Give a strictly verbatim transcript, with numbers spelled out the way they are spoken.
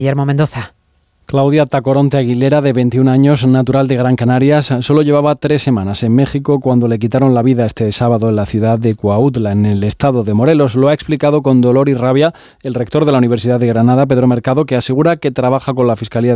Guillermo Mendoza. Claudia Tacoronte Aguilera, de veintiún años, natural de Gran Canarias, solo llevaba tres semanas en México cuando le quitaron la vida este sábado en la ciudad de Cuautla, en el estado de Morelos. Lo ha explicado con dolor y rabia el rector de la Universidad de Granada, Pedro Mercado, que asegura que trabaja con la Fiscalía